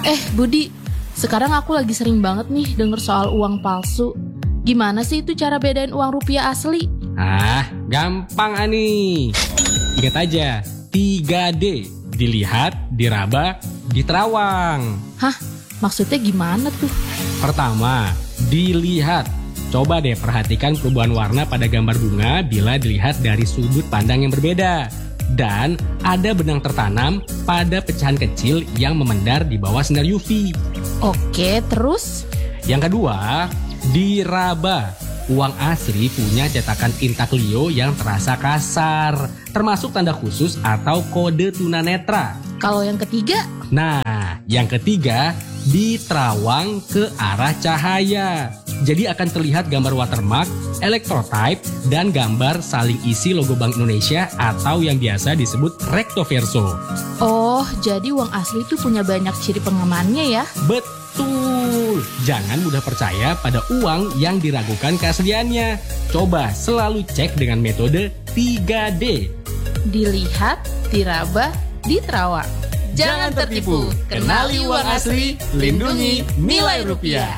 Budi, sekarang aku lagi sering banget nih denger soal uang palsu. Gimana sih itu cara bedain uang rupiah asli? Gampang Ani. Ingat aja, 3D. Dilihat, diraba, diterawang. Hah? Maksudnya gimana tuh? Pertama, dilihat. Coba deh perhatikan perubahan warna pada gambar bunga bila dilihat dari sudut pandang yang berbeda. Dan ada benang tertanam pada pecahan kecil yang memendar di bawah sinar UV. Oke, terus? Yang kedua, diraba. Uang asli punya cetakan intaglio yang terasa kasar, termasuk tanda khusus atau kode tunanetra. Kalau yang ketiga? Nah, yang ketiga, diterawang ke arah cahaya. Jadi akan terlihat gambar watermark, electrotype, dan gambar saling isi logo Bank Indonesia atau yang biasa disebut recto verso. Oh, jadi uang asli itu punya banyak ciri pengamannya ya? Betul! Jangan mudah percaya pada uang yang diragukan keasliannya. Coba selalu cek dengan metode 3D. Dilihat, diraba, diterawang. Jangan tertipu. Kenali uang asli, lindungi nilai rupiah.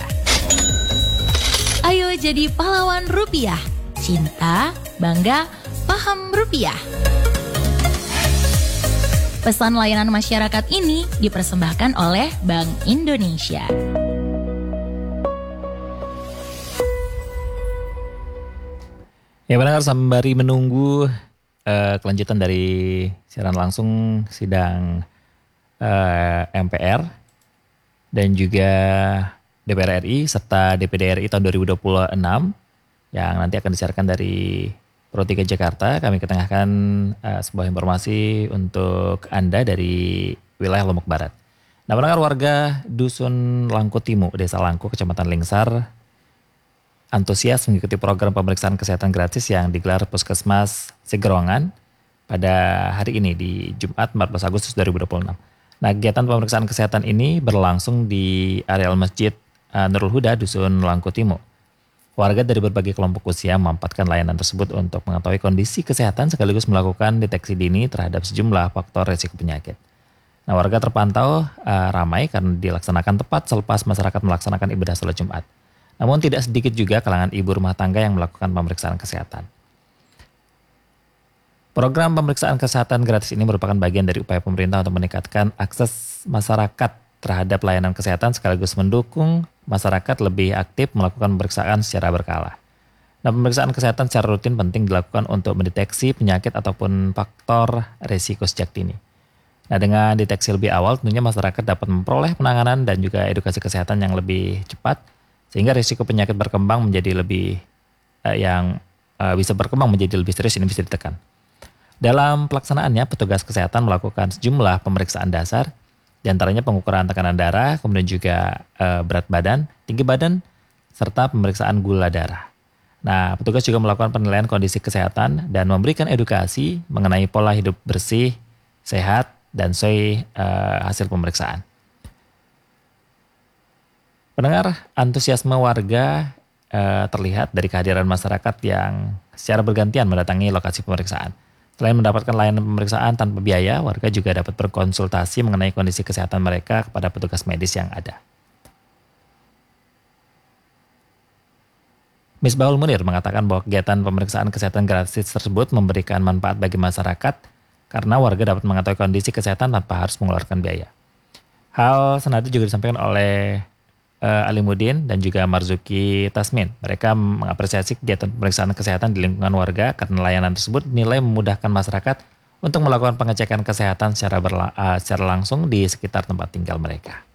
Ayo jadi pahlawan rupiah. Cinta, bangga, paham rupiah. Pesan layanan masyarakat ini dipersembahkan oleh Bank Indonesia. Ya benar, sembari menunggu kelanjutan dari siaran langsung sidang MPR dan juga DPR RI serta DPD RI tahun 2026 yang nanti akan disiarkan dari Pro 3 Jakarta, kami ketengahkan sebuah informasi untuk Anda dari wilayah Lombok Barat. Nah, pendengar, warga Dusun Langkutimu, Desa Langku, Kecamatan Lingsar, antusias mengikuti program pemeriksaan kesehatan gratis yang digelar Puskesmas Segerongan pada hari ini di Jumat 14 Agustus 2026. Nah, kegiatan pemeriksaan kesehatan ini berlangsung di areal Masjid Nurul Huda, Dusun Langkutimu. Warga dari berbagai kelompok usia memanfaatkan layanan tersebut untuk mengetahui kondisi kesehatan sekaligus melakukan deteksi dini terhadap sejumlah faktor resiko penyakit. Nah, warga terpantau ramai karena dilaksanakan tepat selepas masyarakat melaksanakan ibadah sholat Jumat. Namun tidak sedikit juga kalangan ibu rumah tangga yang melakukan pemeriksaan kesehatan. Program pemeriksaan kesehatan gratis ini merupakan bagian dari upaya pemerintah untuk meningkatkan akses masyarakat terhadap layanan kesehatan sekaligus mendukung masyarakat lebih aktif melakukan pemeriksaan secara berkala. Nah, pemeriksaan kesehatan secara rutin penting dilakukan untuk mendeteksi penyakit ataupun faktor risiko sejak dini. Nah, dengan deteksi lebih awal tentunya masyarakat dapat memperoleh penanganan dan juga edukasi kesehatan yang lebih cepat sehingga risiko penyakit berkembang menjadi lebih bisa berkembang menjadi lebih serius ini bisa ditekan. Dalam pelaksanaannya, petugas kesehatan melakukan sejumlah pemeriksaan dasar, di antaranya pengukuran tekanan darah, kemudian juga berat badan, tinggi badan, serta pemeriksaan gula darah. Nah, petugas juga melakukan penilaian kondisi kesehatan dan memberikan edukasi mengenai pola hidup bersih, sehat, dan sesuai hasil pemeriksaan. Pendengar, antusiasme warga terlihat dari kehadiran masyarakat yang secara bergantian mendatangi lokasi pemeriksaan. Selain mendapatkan layanan pemeriksaan tanpa biaya, warga juga dapat berkonsultasi mengenai kondisi kesehatan mereka kepada petugas medis yang ada. Misbahul Munir mengatakan bahwa kegiatan pemeriksaan kesehatan gratis tersebut memberikan manfaat bagi masyarakat karena warga dapat mengetahui kondisi kesehatan tanpa harus mengeluarkan biaya. Hal senada juga disampaikan oleh Alimuddin dan juga Marzuki Tasmin. Mereka mengapresiasi kegiatan pemeriksaan kesehatan di lingkungan warga karena layanan tersebut dinilai memudahkan masyarakat untuk melakukan pengecekan kesehatan secara langsung di sekitar tempat tinggal mereka.